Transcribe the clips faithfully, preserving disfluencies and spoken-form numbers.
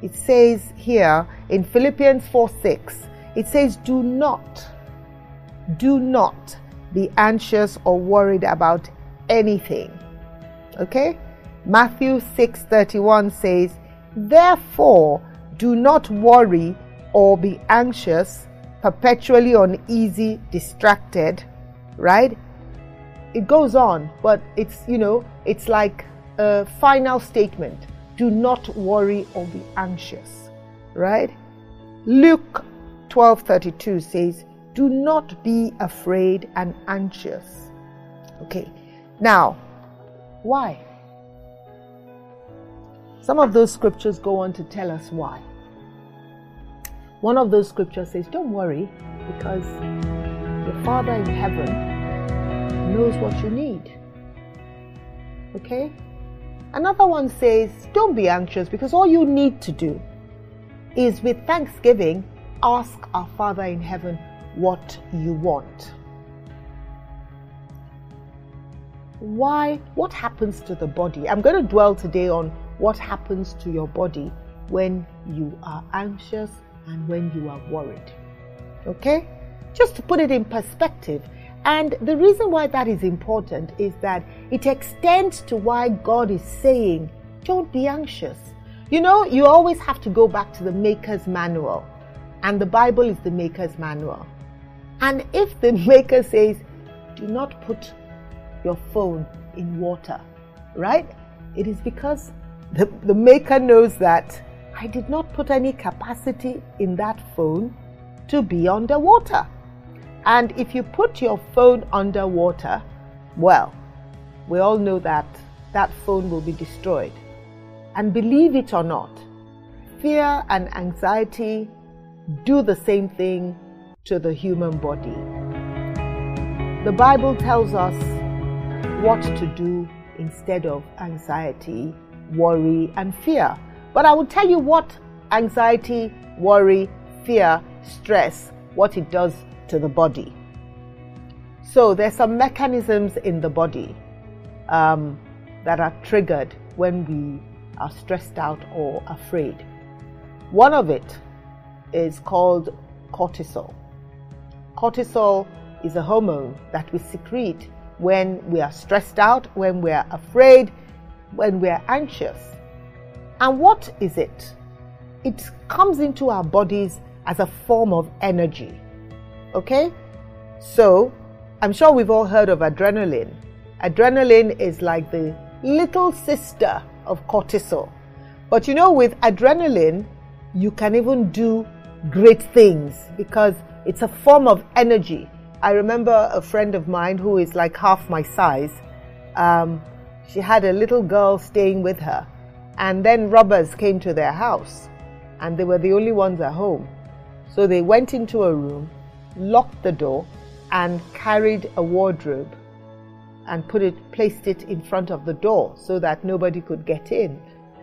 it says here in Philippians four six, it says, do not, do not be anxious or worried about anything. Okay? Matthew six thirty-one says, therefore, do not worry or be anxious, perpetually uneasy, distracted, right? It goes on, but it's, you know, it's like a final statement. Do not worry or be anxious, right? Luke twelve thirty-two says, do not be afraid and anxious. Okay, now, why? Some of those scriptures go on to tell us why. One of those scriptures says, don't worry, because your Father in heaven knows what you need. Okay? Another one says, don't be anxious, because all you need to do is with thanksgiving, ask our Father in heaven what you want. Why? What happens to the body? I'm going to dwell today on what happens to your body when you are anxious and when you are worried. Okay? Just to put it in perspective. And the reason why that is important is that it extends to why God is saying, don't be anxious. You know, you always have to go back to the Maker's manual. And the Bible is the Maker's manual. And if the Maker says, do not put your phone in water, right? It is because the, the Maker knows that I did not put any capacity in that phone to be underwater. And if you put your phone underwater, well, we all know that that phone will be destroyed. And believe it or not, fear and anxiety do the same thing to the human body. The Bible tells us what to do instead of anxiety, worry, and fear. But I will tell you what anxiety, worry, fear, stress, what it does to the body. So there's some mechanisms in the body um, that are triggered when we are stressed out or afraid. One of it is called cortisol. Cortisol is a hormone that we secrete when we are stressed out, when we are afraid, when we are anxious. And what is it? It comes into our bodies as a form of energy. Okay? So, I'm sure we've all heard of adrenaline. Adrenaline is like the little sister of cortisol. But you know, with adrenaline, you can even do great things because it's a form of energy. I remember a friend of mine who is like half my size. Um, she had a little girl staying with her. And then robbers came to their house. And they were the only ones at home. So they went into a room, locked the door, and carried a wardrobe and put it, placed it in front of the door so that nobody could get in.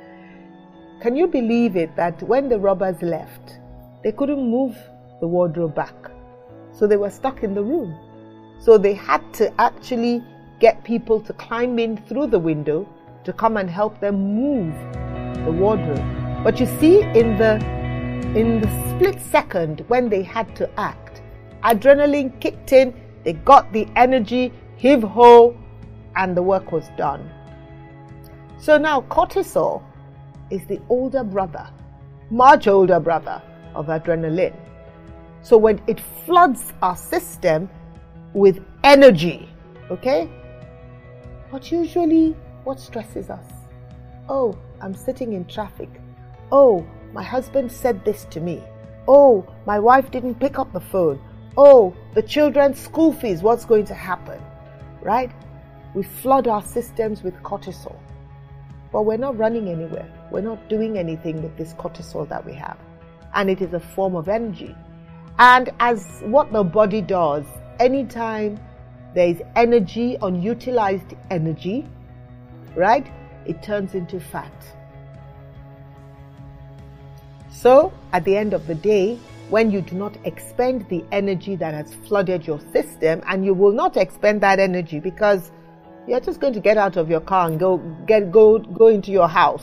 Can you believe it that when the robbers left, they couldn't move the wardrobe back? So they were stuck in the room. So they had to actually get people to climb in through the window to come and help them move the wardrobe. But you see, in the in the split second when they had to act, adrenaline kicked in, they got the energy, heave-ho, and the work was done. So now cortisol is the older brother, much older brother of adrenaline. So when it floods our system with energy, okay? But usually, what stresses us? Oh, I'm sitting in traffic. Oh, my husband said this to me. Oh, my wife didn't pick up the phone. Oh, the children's school fees, what's going to happen? Right? We flood our systems with cortisol. But we're not running anywhere. We're not doing anything with this cortisol that we have. And it is a form of energy. And as what the body does, anytime there is energy, unutilized energy, right, it turns into fat. So, at the end of the day, when you do not expend the energy that has flooded your system, and you will not expend that energy because you're just going to get out of your car and go get go go into your house